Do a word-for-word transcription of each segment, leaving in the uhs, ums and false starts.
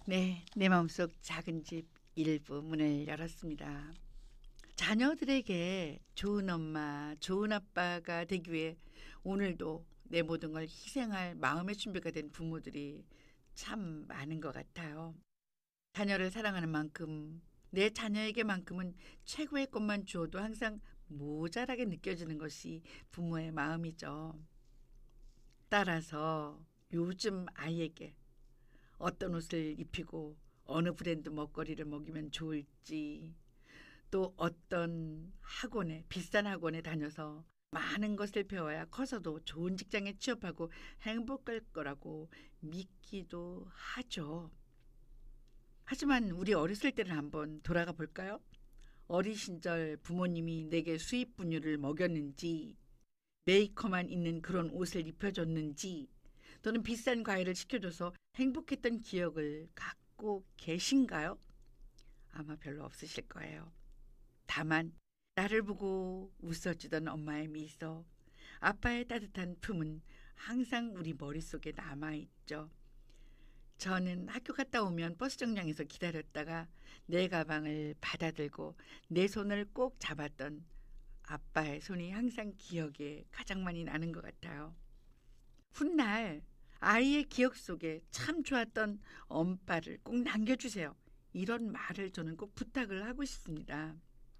네, 내 마음속 작은 집 일부 문을 열었습니다. 자녀들에게 좋은 엄마, 좋은 아빠가 되기 위해 오늘도 내 모든 걸 희생할 마음의 준비가 된 부모들이 참 많은 것 같아요. 자녀를 사랑하는 만큼 내 자녀에게만큼은 최고의 것만 주어도 항상 모자라게 느껴지는 것이 부모의 마음이죠. 따라서 요즘 아이에게 어떤 옷을 입히고 어느 브랜드 먹거리를 먹이면 좋을지, 또 어떤 학원에, 비싼 학원에 다녀서 많은 것을 배워야 커서도 좋은 직장에 취업하고 행복할 거라고 믿기도 하죠. 하지만 우리 어렸을 때를 한번 돌아가 볼까요? 어린 시절 부모님이 내게 수입 분유를 먹였는지, 메이커만 있는 그런 옷을 입혀줬는지, 또는 비싼 과일을 시켜줘서 행복했던 기억을 갖고 계신가요? 아마 별로 없으실 거예요. 다만 나를 보고 웃어주던 엄마의 미소, 아빠의 따뜻한 품은 항상 우리 머릿속에 남아있죠. 저는 학교 갔다 오면 버스 정류장에서 기다렸다가 내 가방을 받아들고 내 손을 꼭 잡았던 아빠의 손이 항상 기억에 가장 많이 나는 것 같아요. 훗날 아이의 기억 속에 참 좋았던 엄빠를 꼭 남겨주세요. 이런 말을 저는 꼭 부탁을 하고 싶습니다.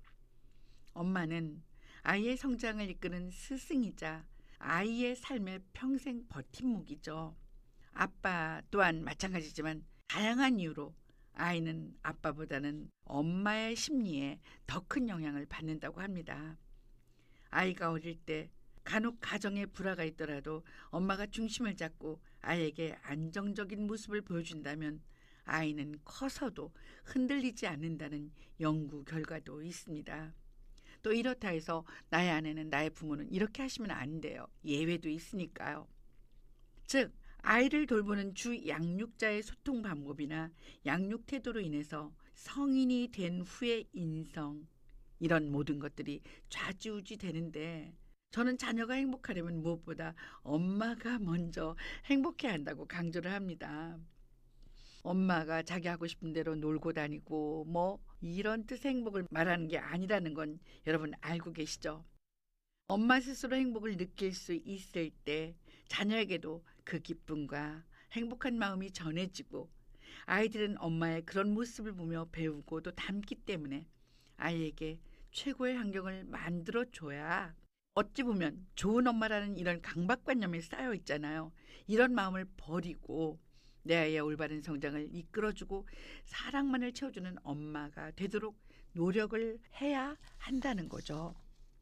엄마는 아이의 성장을 이끄는 스승이자 아이의 삶의 평생 버팀목이죠. 아빠 또한 마찬가지지만 다양한 이유로 아이는 아빠보다는 엄마의 심리에 더 큰 영향을 받는다고 합니다. 아이가 어릴 때 간혹 가정에 불화가 있더라도 엄마가 중심을 잡고 아이에게 안정적인 모습을 보여준다면 아이는 커서도 흔들리지 않는다는 연구 결과도 있습니다. 또 이렇다 해서 나의 아내는, 나의 부모는 이렇게 하시면 안 돼요. 예외도 있으니까요. 즉 아이를 돌보는 주 양육자의 소통 방법이나 양육 태도로 인해서 성인이 된 후의 인성, 이런 모든 것들이 좌지우지 되는데, 저는 자녀가 행복하려면 무엇보다 엄마가 먼저 행복해야 한다고 강조를 합니다. 엄마가 자기 하고 싶은 대로 놀고 다니고 뭐 이런 뜻의 행복을 말하는 게 아니라는 건 여러분 알고 계시죠? 엄마 스스로 행복을 느낄 수 있을 때 자녀에게도 그 기쁨과 행복한 마음이 전해지고, 아이들은 엄마의 그런 모습을 보며 배우고 또 닮기 때문에 아이에게 최고의 환경을 만들어줘야 어찌 보면 좋은 엄마라는 이런 강박관념에 쌓여 있잖아요. 이런 마음을 버리고 내 아이의 올바른 성장을 이끌어주고 사랑만을 채워주는 엄마가 되도록 노력을 해야 한다는 거죠.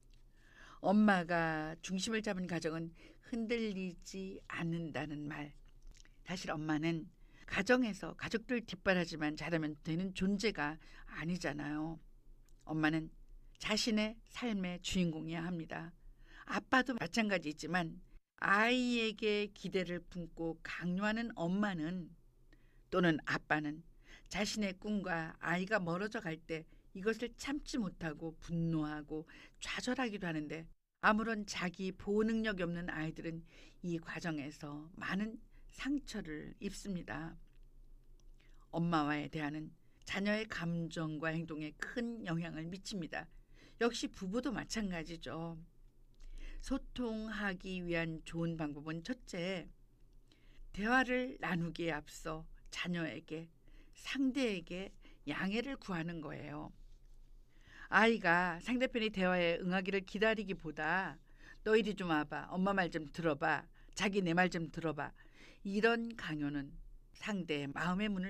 엄마가 중심을 잡은 가정은 흔들리지 않는다는 말. 사실 엄마는 가정에서 가족들 뒷바라지만 잘하면 되는 존재가 아니잖아요. 엄마는 자신의 삶의 주인공이어야 합니다. 아빠도 마찬가지지만 아이에게 기대를 품고 강요하는 엄마는, 또는 아빠는 자신의 꿈과 아이가 멀어져 갈 때 이것을 참지 못하고 분노하고 좌절하기도 하는데, 아무런 자기 보호 능력이 없는 아이들은 이 과정에서 많은 상처를 입습니다. 엄마와의 대화는 자녀의 감정과 행동에 큰 영향을 미칩니다. 역시 부부도 마찬가지죠. 소통하기 위한 좋은 방법은 첫째, 대화를 나누기에 앞서 자녀에게, 상대에게 양해를 구하는 거예요. 아이가 상대편이 대화에 응하기를 기다리기보다 너 이리 좀 와봐, 엄마 말 좀 들어봐, 자기 내 말 좀 들어봐, 이런 강요는 상대의 마음의 문을